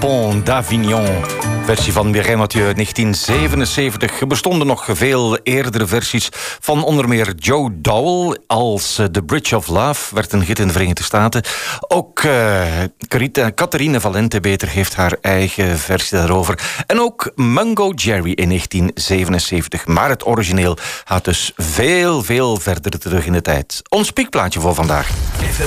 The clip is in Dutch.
Pont d'Avignon. Versie van Mireille Mathieu 1977. Er bestonden nog veel eerdere versies van onder meer Joe Dowell als The Bridge of Love. Werd een hit in de Verenigde Staten. Ook Catherine Valente beter heeft haar eigen versie daarover. En ook Mungo Jerry in 1977. Maar het origineel gaat dus veel verder terug in de tijd. Ons piekplaatje voor vandaag.